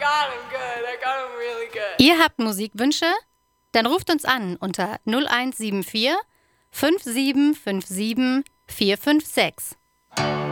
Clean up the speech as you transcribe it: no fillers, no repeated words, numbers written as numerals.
got him good. I got him really good. Ihr habt Musikwünsche? Dann ruft uns an unter 0174 5757 456.